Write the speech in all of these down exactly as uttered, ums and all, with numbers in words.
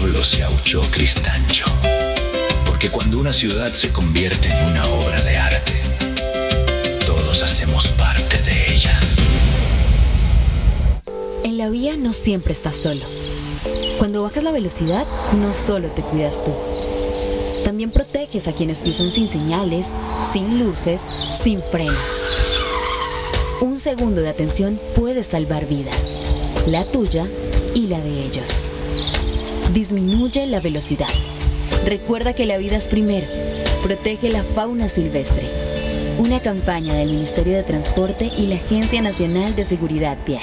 solo se aulló Cristancho. Porque cuando una ciudad se convierte en una obra de arte, todos hacemos parte de ella. En la vía no siempre estás solo. Cuando bajas la velocidad, no solo te cuidas tú. También proteges a quienes cruzan sin señales, sin luces, sin frenos. Un segundo de atención puede salvar vidas, la tuya y la de ellos. Disminuye la velocidad. Recuerda que la vida es primero. Protege la fauna silvestre. Una campaña del Ministerio de Transporte y la Agencia Nacional de Seguridad Vial.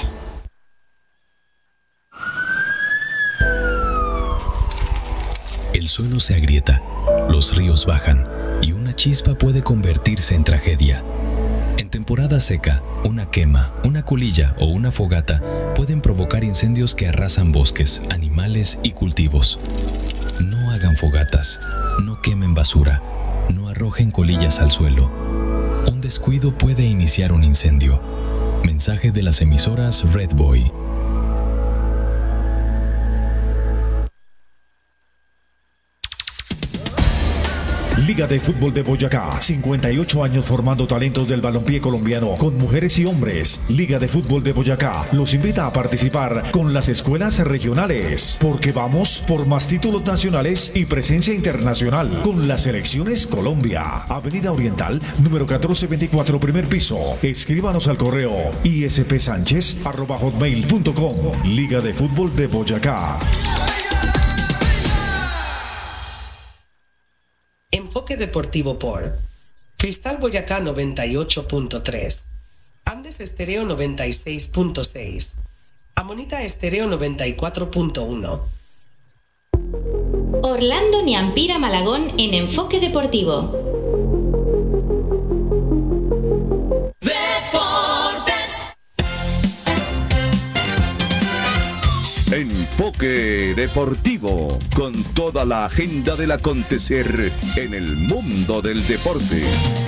El suelo se agrieta, los ríos bajan y una chispa puede convertirse en tragedia. En temporada seca, una quema, una colilla o una fogata pueden provocar incendios que arrasan bosques, animales y cultivos. No hagan fogatas, no quemen basura, no arrojen colillas al suelo. Un descuido puede iniciar un incendio. Mensaje de las emisoras Red Boy. Liga de Fútbol de Boyacá, cincuenta y ocho años formando talentos del balompié colombiano con mujeres y hombres. Liga de Fútbol de Boyacá los invita a participar con las escuelas regionales, porque vamos por más títulos nacionales y presencia internacional con las selecciones Colombia. Avenida Oriental, número catorce veinticuatro, primer piso. Escríbanos al correo ispsanchez arroba hotmail punto com. Liga de Fútbol de Boyacá. Enfoque Deportivo por Cristal Boyacá noventa y ocho punto tres, Andes Estéreo noventa y seis punto seis, Amonita Estéreo noventa y cuatro punto uno. Orlando Niampira Malagón en Enfoque Deportivo. Enfoque Deportivo, con toda la agenda del acontecer en el mundo del deporte.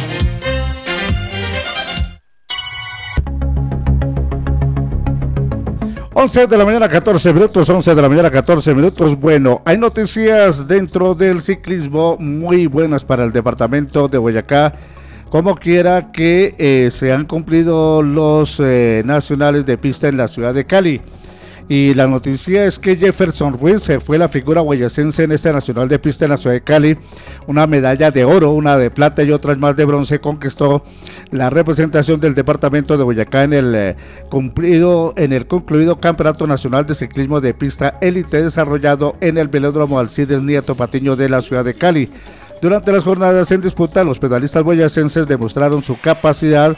once de la mañana, catorce minutos, once de la mañana, catorce minutos. Bueno, hay noticias dentro del ciclismo muy buenas para el departamento de Boyacá. Como quiera que eh, se han cumplido los eh, nacionales de pista en la ciudad de Cali. Y la noticia es que Jefferson Ruiz se fue la figura boyacense en este nacional de pista en la ciudad de Cali. Una medalla de oro, una de plata y otras más de bronce conquistó la representación del departamento de Boyacá en el eh, cumplido, en el concluido Campeonato Nacional de Ciclismo de Pista Élite desarrollado en el Velódromo Alcides Nieto Patiño de la ciudad de Cali. Durante las jornadas en disputa, los pedalistas boyacenses demostraron su capacidad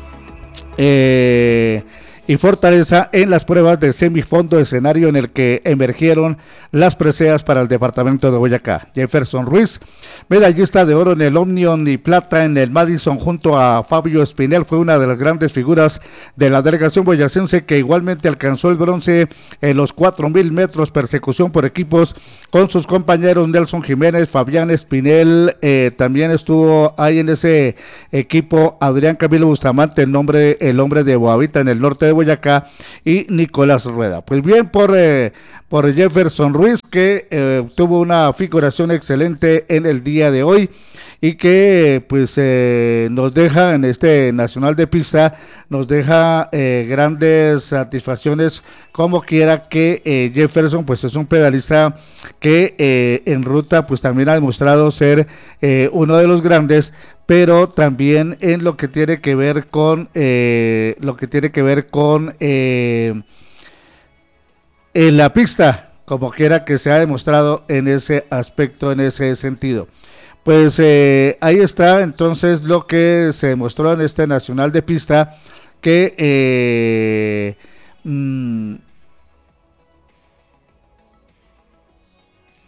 eh, y fortaleza en las pruebas de semifondo, escenario en el que emergieron las preseas para el departamento de Boyacá. Jefferson Ruiz, medallista de oro en el Omnium y plata en el Madison junto a Fabio Espinel, fue una de las grandes figuras de la delegación boyacense, que igualmente alcanzó el bronce en los cuatro mil metros persecución por equipos con sus compañeros Nelson Jiménez, Fabián Espinel, eh, también estuvo ahí en ese equipo Adrián Camilo Bustamante, el, nombre, el hombre de Boavita en el norte de Boyacá, y Nicolás Rueda. Pues bien, por, eh, por Jefferson Ruiz, que eh, tuvo una figuración excelente en el día de hoy y que pues eh, nos deja en este nacional de pista, nos deja eh, grandes satisfacciones, como quiera que eh, Jefferson pues es un pedalista que eh, en ruta pues también ha demostrado ser eh, uno de los grandes, pero también en lo que tiene que ver con eh, lo que tiene que ver con eh, en la pista, como quiera que se ha demostrado en ese aspecto, en ese sentido. Pues eh, ahí está entonces lo que se demostró en este nacional de pista, que eh, mmm,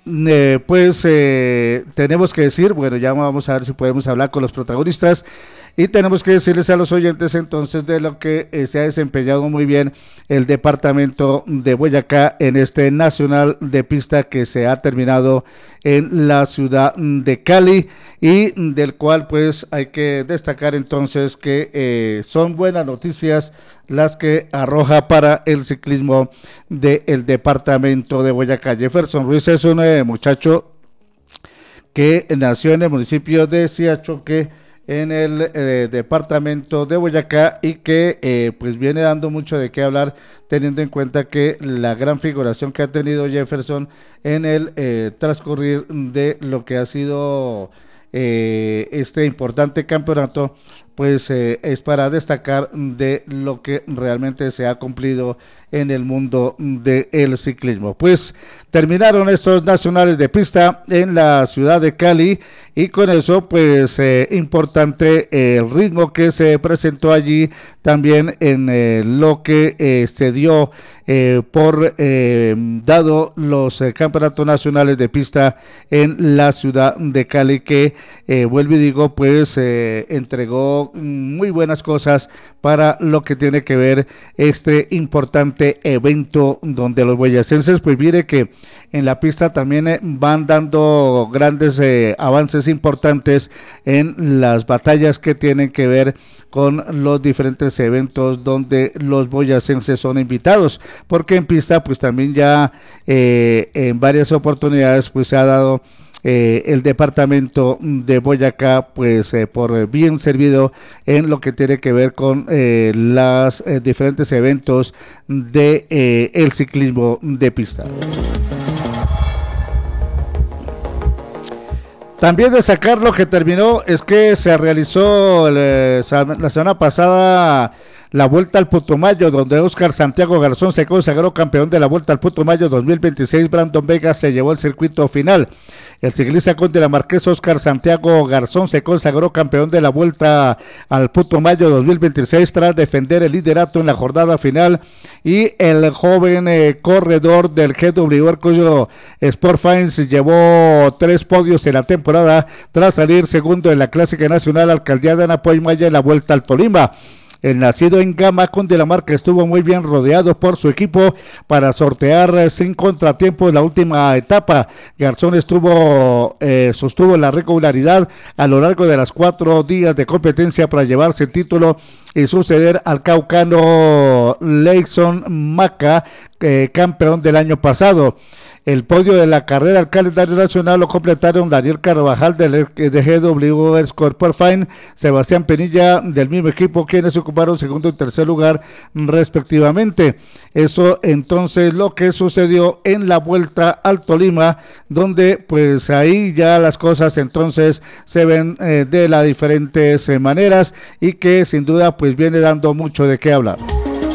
Eh, pues eh, tenemos que decir, bueno, ya vamos a ver si podemos hablar con los protagonistas, y tenemos que decirles a los oyentes entonces de lo que eh, se ha desempeñado muy bien el departamento de Boyacá en este nacional de pista que se ha terminado en la ciudad de Cali y del cual pues hay que destacar entonces que eh, son buenas noticias las que arroja para el ciclismo del departamento de Boyacá. Jefferson Ruiz es un eh, muchacho que nació en el municipio de Siachoque, en el eh, departamento de Boyacá, y que eh, pues viene dando mucho de qué hablar, teniendo en cuenta que la gran figuración que ha tenido Jefferson en el eh, transcurrir de lo que ha sido eh, este importante campeonato, pues eh, es para destacar de lo que realmente se ha cumplido en el mundo del ciclismo. Pues terminaron estos nacionales de pista en la ciudad de Cali y con eso pues eh, importante eh, el ritmo que se presentó allí también en eh, lo que eh, se dio eh, por eh, dado los eh, campeonatos nacionales de pista en la ciudad de Cali, que eh, vuelvo y digo pues eh, entregó muy buenas cosas para lo que tiene que ver este importante evento, donde los boyacenses pues mire que en la pista también eh, van dando grandes eh, avances importantes en las batallas que tienen que ver con los diferentes eventos donde los boyacenses son invitados, porque en pista pues también ya eh, en varias oportunidades pues se ha dado Eh, el departamento de Boyacá pues eh, por bien servido en lo que tiene que ver con eh, los eh, diferentes eventos de eh, el ciclismo de pista. También destacar lo que terminó es que se realizó eh, la semana pasada la Vuelta al Putumayo, donde Oscar Santiago Garzón se consagró campeón de la Vuelta al Putumayo dos mil veintiséis. Brandon Vega se llevó el circuito final. El ciclista cundinamarqués Oscar Santiago Garzón se consagró campeón de la Vuelta al Putumayo dos mil veintiséis tras defender el liderato en la jornada final, y el joven eh, corredor del G W Arcoyo Sport Fines llevó tres podios en la temporada tras salir segundo en la Clásica Nacional Alcaldía de Anapoimaya en la Vuelta al Tolima. El nacido en Gama, Cundinamarca, estuvo muy bien rodeado por su equipo para sortear eh, sin contratiempo en la última etapa. Garzón estuvo, eh, sostuvo la regularidad a lo largo de las cuatro días de competencia para llevarse el título y suceder al caucano Leyson Maca, eh, campeón del año pasado. El podio de la carrera al calendario nacional lo completaron Daniel Carvajal del de G W Sport Fine, Sebastián Penilla del mismo equipo, quienes ocuparon segundo y tercer lugar respectivamente. Eso entonces lo que sucedió en la Vuelta al Tolima, donde pues ahí ya las cosas entonces se ven eh, de las diferentes eh, maneras, y que sin duda pues viene dando mucho de qué hablar.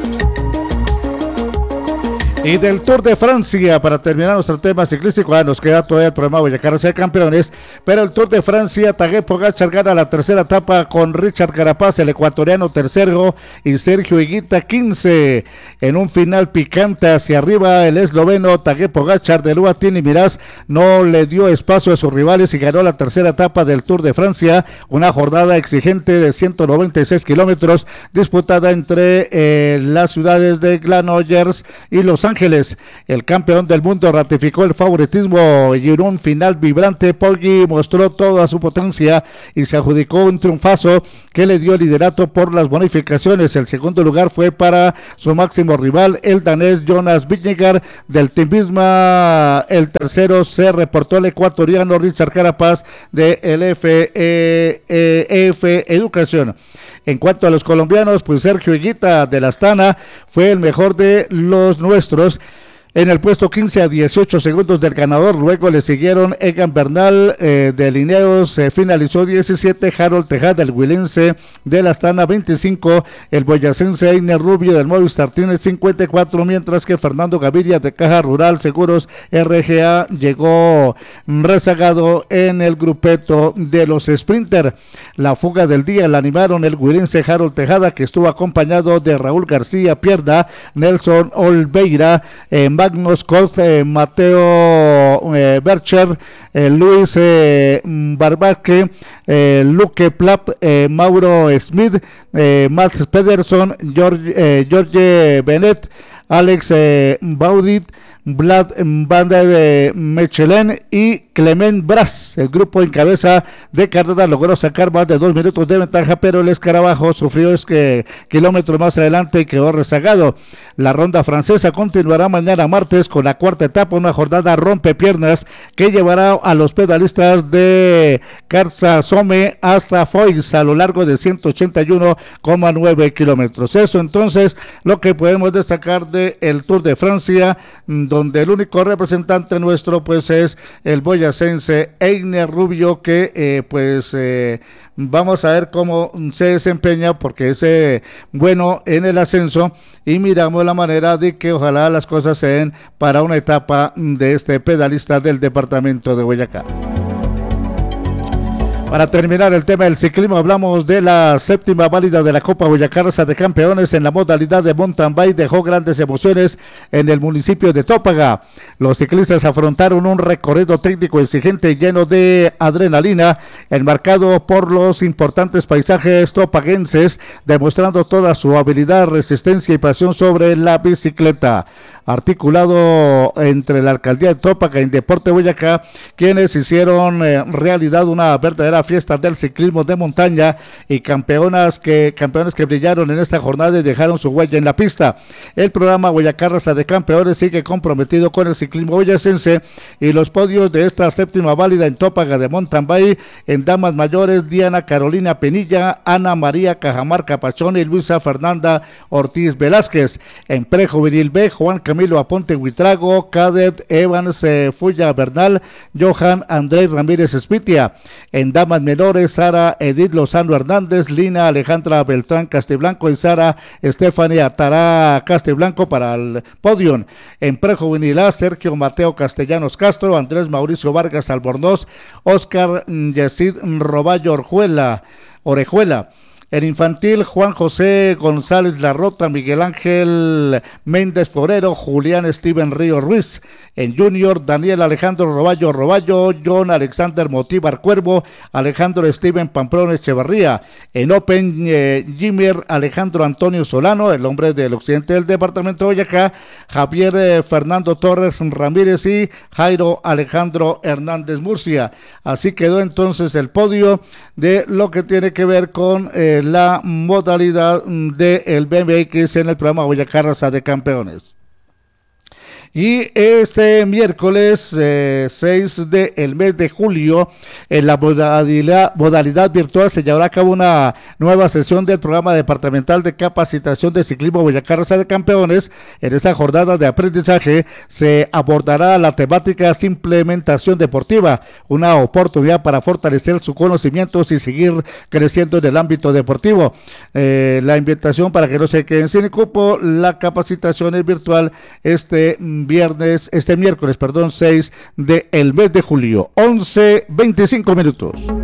Y del Tour de Francia, para terminar nuestro tema ciclístico, ah, nos queda todavía el programa Boyacá Raza de Campeones, pero el Tour de Francia, Tadej Pogačar gana la tercera etapa con Richard Carapaz, el ecuatoriano tercero, y Sergio Higuita quince. En un final picante hacia arriba, el esloveno Tadej Pogačar de Luatin y Miraz no le dio espacio a sus rivales y ganó la tercera etapa del Tour de Francia, una jornada exigente de ciento noventa y seis kilómetros, disputada entre eh, las ciudades de Granollers y Los Ángeles. El campeón del mundo ratificó el favoritismo y en un final vibrante, Poggi mostró toda su potencia y se adjudicó un triunfazo que le dio liderato por las bonificaciones. El segundo lugar fue para su máximo rival, el danés Jonas Vingegaard del Team Visma. El tercero se reportó el ecuatoriano Richard Carapaz de el F E F Educación. En cuanto a los colombianos, pues Sergio Higuita de la Astana fue el mejor de los nuestros, en el puesto quince a dieciocho segundos del ganador. Luego le siguieron Egan Bernal eh, de Lineos, eh, finalizó diecisiete, Harold Tejada del Huilense de la Astana veinticinco, el boyacense Einer Rubio del Movistar tiene cincuenta y cuatro, mientras que Fernando Gaviria de Caja Rural Seguros R G A llegó rezagado en el grupeto de los Sprinter. La fuga del día la animaron el huilense Harold Tejada, que estuvo acompañado de Raúl García Pierda, Nelson Olveira, eh, Magnus Koch, eh, Mateo eh, Bercher, eh, Luis eh, Barbaque, eh, Luke Plapp, eh, Mauro Smith, eh, Max Pederson, George, eh, George Bennett, Alex eh, Baudit, Vlad Van de Mechelen y Clement Bras. El grupo en cabeza de carrera logró sacar más de dos minutos de ventaja, pero el escarabajo sufrió es que kilómetros más adelante y quedó rezagado. La ronda francesa continuará mañana martes con la cuarta etapa, una jornada rompepiernas que llevará a los pedalistas de Carsasome hasta Foix a lo largo de ciento ochenta y uno coma nueve kilómetros. Eso entonces lo que podemos destacar del Tour de Francia, donde el único representante nuestro pues es el boyacense Einer Rubio, que eh, pues eh, vamos a ver cómo se desempeña, porque es eh, bueno en el ascenso, y miramos la manera de que ojalá las cosas se den para una etapa de este pedalista del departamento de Boyacá. Para terminar el tema del ciclismo, hablamos de la séptima válida de la Copa Boyacá Raza de Campeones en la modalidad de mountain bike. Dejó grandes emociones en el municipio de Tópaga. Los ciclistas afrontaron un recorrido técnico exigente y lleno de adrenalina, enmarcado por los importantes paisajes topaguenses, demostrando toda su habilidad, resistencia y pasión sobre la bicicleta. Articulado entre la Alcaldía de Tópaga y Deporte Boyacá, quienes hicieron eh, realidad una verdadera fiesta del ciclismo de montaña, y campeonas que campeones que brillaron en esta jornada y dejaron su huella en la pista. El programa Boyacá Raza de Campeones sigue comprometido con el ciclismo boyacense, y los podios de esta séptima válida en Tópaga de mountain bike en damas mayores: Diana Carolina Penilla, Ana María Cajamarca Pachón y Luisa Fernanda Ortiz Velázquez. En prejuvenil B, Juan Camilo Aponte Huitrago, Cadet Evans eh, Fuya Bernal, Johan Andrés Ramírez Espitia. En damas menores, Sara Edith Lozano Hernández, Lina Alejandra Beltrán Castiblanco y Sara Estefania Tará Castiblanco para el podio. En prejuvenil A, Sergio Mateo Castellanos Castro, Andrés Mauricio Vargas Albornoz, Oscar Yesid Roballo Orjuela, Orejuela. En infantil, Juan José González Larrota, Miguel Ángel Méndez Forero, Julián Steven Río Ruiz. En junior, Daniel Alejandro Roballo Roballo, John Alexander Motívar Cuervo, Alejandro Steven Pamplona Echevarría. En Open, eh, Jimmer Alejandro Antonio Solano, el hombre del occidente del departamento de Boyacá, Javier eh, Fernando Torres Ramírez y Jairo Alejandro Hernández Murcia. Así quedó entonces el podio de lo que tiene que ver con eh, la modalidad del B M X en el programa Boyacá Raza de Campeones. Y este miércoles eh, seis del mes de julio, en la modalidad, modalidad virtual, se llevará a cabo una nueva sesión del programa departamental de capacitación de ciclismo Boyacá Raza de Campeones. En esta jornada de aprendizaje se abordará la temática implementación deportiva, una oportunidad para fortalecer sus conocimientos y seguir creciendo en el ámbito deportivo. Eh, la invitación para que no se queden sin cupo, la capacitación es virtual este viernes, este miércoles, perdón, seis del mes de julio, once veinticinco minutos.